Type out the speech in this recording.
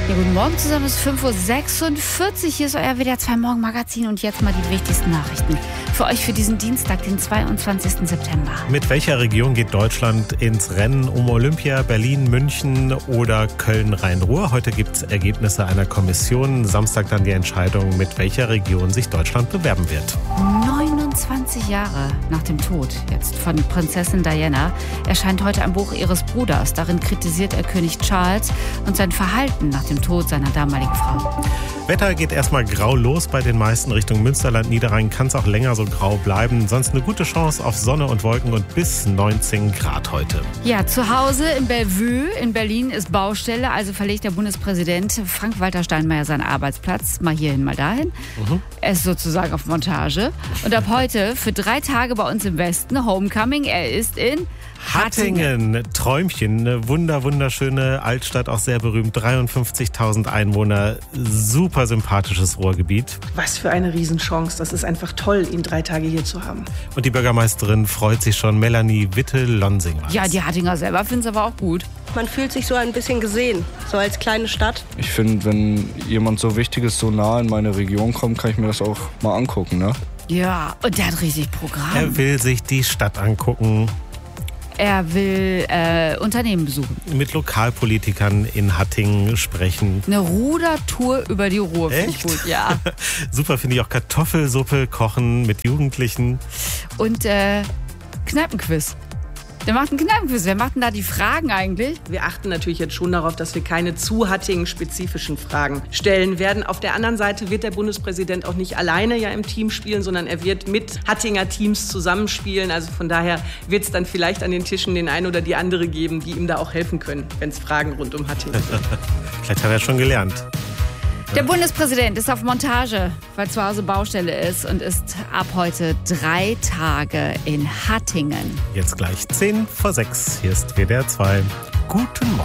Ja, guten Morgen zusammen, es ist 5:46 Uhr. Hier ist euer WDR 2 Morgenmagazin und jetzt mal die wichtigsten Nachrichten für euch für diesen Dienstag, den 22. September. Mit welcher Region geht Deutschland ins Rennen um Olympia, Berlin, München oder Köln-Rhein-Ruhr? Heute gibt es Ergebnisse einer Kommission. Samstag dann die Entscheidung, mit welcher Region sich Deutschland bewerben wird. 29 Jahre nach dem Tod jetzt von Prinzessin Diana erscheint heute ein Buch ihres Bruders. Darin kritisiert er König Charles und sein Verhalten nach dem Tod seiner damaligen Frau. Wetter geht erstmal grau los bei den meisten. Richtung Münsterland, Niederrhein kann es auch länger so grau bleiben. Sonst eine gute Chance auf Sonne und Wolken und bis 19 Grad heute. Ja, zu Hause in Bellevue in Berlin ist Baustelle. Also verlegt der Bundespräsident Frank-Walter Steinmeier seinen Arbeitsplatz mal hierhin, mal dahin. Er ist sozusagen auf Montage. Und ab heute für 3 Tage bei uns im Westen Homecoming. Er ist in Hattingen. Träumchen, eine wunderschöne Altstadt, auch sehr berühmt. 53.000 Einwohner, super sympathisches Ruhrgebiet. Was für eine Riesenchance. Das ist einfach toll, ihn 3 Tage hier zu haben. Und die Bürgermeisterin freut sich schon. Melanie Witte-Lonsing war's. Ja, die Hattinger selber finden es aber auch gut. Man fühlt sich so ein bisschen gesehen, so als kleine Stadt. Ich finde, wenn jemand so Wichtiges so nah in meine Region kommt, kann ich mir das auch mal angucken, ne? Ja, und der hat richtig Programm. Er will sich die Stadt angucken. Er will Unternehmen besuchen. Mit Lokalpolitikern in Hattingen sprechen. Eine Rudertour über die Ruhr. Echt? Gut, ja. Super, finde ich auch. Kartoffelsuppe kochen mit Jugendlichen. Und Kneipenquiz. Der macht einen Kneipenquiz. Wer macht denn da die Fragen eigentlich? Wir achten natürlich jetzt schon darauf, dass wir keine zu Hattingen-spezifischen Fragen stellen werden. Auf der anderen Seite wird der Bundespräsident auch nicht alleine ja im Team spielen, sondern er wird mit Hattinger Teams zusammenspielen. Also von daher wird es dann vielleicht an den Tischen den einen oder die andere geben, die ihm da auch helfen können, wenn es Fragen rund um Hattingen gibt. Vielleicht hat er schon gelernt. Der Bundespräsident ist auf Montage, weil zu Hause Baustelle ist und ist ab heute 3 Tage in Hattingen. Jetzt gleich 5:10. Hier ist WDR 2. Guten Morgen.